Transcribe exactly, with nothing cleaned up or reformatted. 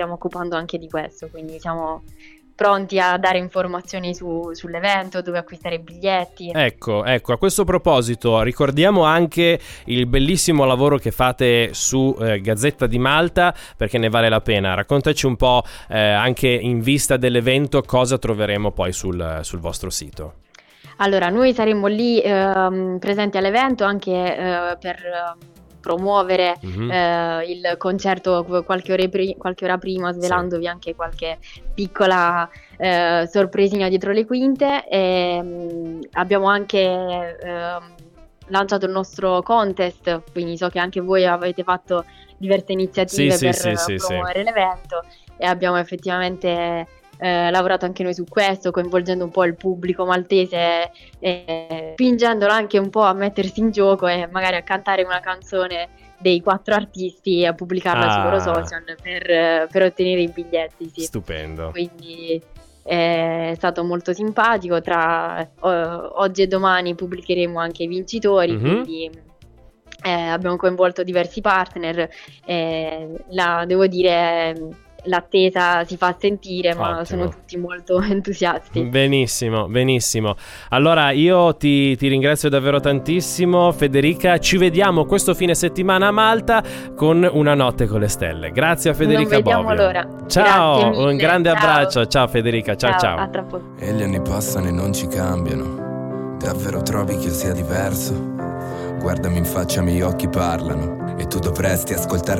stiamo occupando anche di questo, quindi siamo pronti a dare informazioni su, sull'evento, dove acquistare i biglietti. Ecco, ecco, a questo proposito ricordiamo anche il bellissimo lavoro che fate su eh, Gazzetta di Malta, perché ne vale la pena. Raccontaci un po' eh, anche in vista dell'evento cosa troveremo poi sul, sul vostro sito. Allora, noi saremo lì ehm, presenti all'evento anche eh, per eh, promuovere Mm-hmm. eh, il concerto qualche ora, pri- qualche ora prima, svelandovi Sì. anche qualche piccola eh, sorpresina dietro le quinte. E, mh, abbiamo anche ehm, lanciato il nostro contest, quindi so che anche voi avete fatto diverse iniziative Sì, per sì, sì, sì, promuovere sì. l'evento, e abbiamo effettivamente eh, lavorato anche noi su questo, coinvolgendo un po' il pubblico maltese, eh, spingendolo anche un po' a mettersi in gioco e magari a cantare una canzone dei quattro artisti e a pubblicarla Ah. sui loro social per, per ottenere i biglietti, sì. Stupendo. Quindi è stato molto simpatico. Tra o- oggi e domani pubblicheremo anche i vincitori, Mhm. quindi eh, abbiamo coinvolto diversi partner. Eh, la, devo dire, l'attesa si fa sentire, ma Ottimo. sono tutti molto entusiasti. Benissimo, benissimo. Allora io ti, ti ringrazio davvero tantissimo, Federica. Ci vediamo questo fine settimana a Malta con Una notte con le stelle. Grazie a Federica Non vediamo Bobbio. l'ora. Ciao, Grazie mille. un grande Ciao. abbraccio. Ciao Federica, ciao ciao. A tra poco. E gli anni passano e non ci cambiano. Davvero trovi che io sia diverso? Guardami in faccia, i miei occhi parlano. E tu dovresti ascoltare